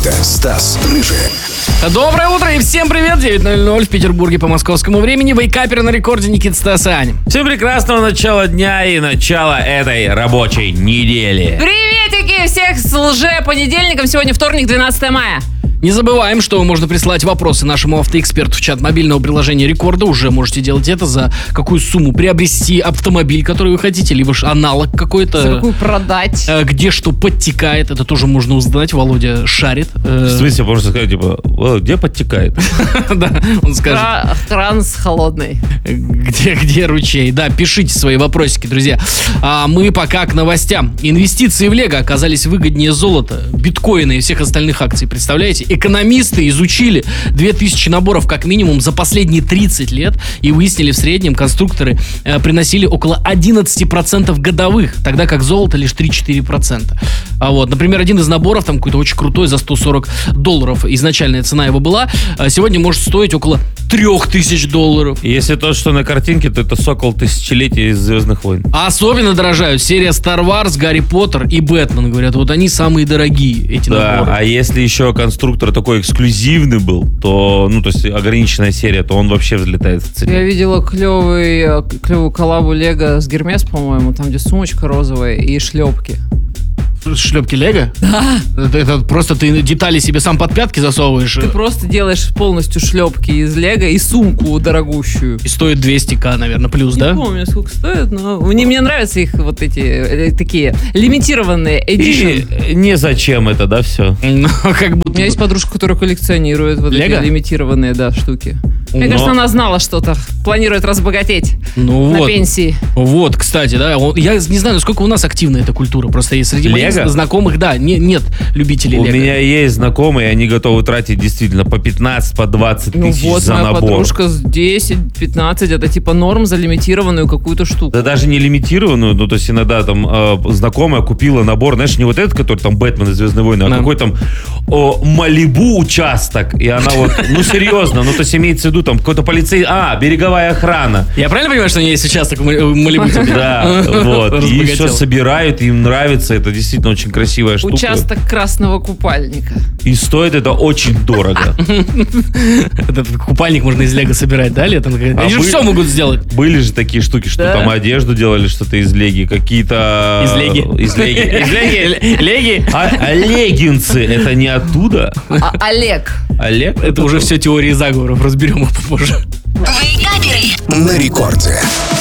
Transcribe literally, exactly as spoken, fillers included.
Никита, Стас, Рыжий. Доброе утро и всем привет. девять ноль ноль в Петербурге по московскому времени. Вейкаперы на рекорде. Никита, Стас, Аня. Всем прекрасного начала дня и начала этой рабочей недели. Приветики всех с лже-понедельником. Сегодня вторник, двенадцатое мая. Не забываем, что можно присылать вопросы нашему автоэксперту в чат мобильного приложения Рекорда. Уже можете делать это, за какую сумму приобрести автомобиль, который вы хотите, либо же аналог какой-то. За какую продать. Где что подтекает, это тоже можно узнать. Володя шарит. В смысле, можно сказать, типа, где подтекает? Да, он скажет. Кран с холодной. Где, где ручей? Да, пишите свои вопросики, друзья. А мы пока к новостям. Инвестиции в Лего оказались выгоднее золота, биткоина и всех остальных акций. Представляете? Экономисты изучили две тысячи наборов как минимум за последние тридцать лет и выяснили, в среднем конструкторы э, приносили около одиннадцать процентов годовых, тогда как золото лишь три-четыре процента. А вот, например, один из наборов, там какой-то очень крутой, за сто сорок долларов изначальная цена его была, а сегодня может стоить около трех тысяч долларов. Если то, что на картинке, то это сокол тысячелетия из «Звездных войн». А особенно дорожают серия Star Wars, Гарри Поттер и Бэтмен. Говорят, вот они самые дорогие, эти да, наборы. А если еще конструктор такой эксклюзивный был, то, ну, то есть ограниченная серия, то он вообще взлетает в цене. Я видела клевый, клевую коллабу Лего с Гермес, по-моему, там, где сумочка розовая и шлепки. Шлепки Лего? Да. Это, это просто ты детали себе сам под пятки засовываешь. Ты просто делаешь полностью шлепки из Лего и сумку дорогущую. И стоит двести тысяч, наверное, плюс, Не да? Не помню, сколько стоит, но мне, мне нравятся их вот эти э, такие лимитированные edition. И не зачем это, да, все? Ну, как будто... У меня есть подружка, которая коллекционирует вот Лего? эти лимитированные, да, штуки. Мне Но... кажется, она знала что-то, планирует разбогатеть ну, на вот. пенсии. Вот, кстати, да, он, я не знаю, насколько у нас активна эта культура, просто есть среди моих Лего? знакомых, да, не, нет любителей У Лего. меня есть знакомые, они готовы тратить действительно по пятнадцать, по двадцать Ну тысяч вот, за моя набор. подружка с десять-пятнадцать, это типа норм за лимитированную какую-то штуку. Да даже не лимитированную, ну то есть иногда там э, знакомая купила набор, знаешь, не вот этот, который там Бэтмен и Звездные войны, а Да. какой там о, Малибу участок, и она вот, ну серьезно, ну то есть имеется в виду там какой-то полицей, а, береговая охрана. Я правильно понимаю, что у меня есть участок в Малибу? Да, вот, и Разбогател. все собирают, им нравится, это действительно очень красивая штука. Участок красного купальника. И стоит это очень дорого. Этот купальник можно из Лего собирать, да, летом? Они А же вы- все могут сделать. Были же такие штуки, что Да. там одежду делали, что-то из леги, какие-то... Из Леги. Из леги. Из леги. Леги? А, а леггинсы, это не оттуда? А Олег. Олег? Это уже все теории заговоров, разберем их попозже. На рекорде.